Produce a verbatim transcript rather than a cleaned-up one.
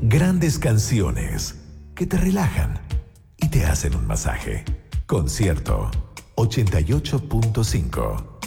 Grandes canciones que te relajan y te hacen un masaje. Concierto ochenta y ocho punto cinco.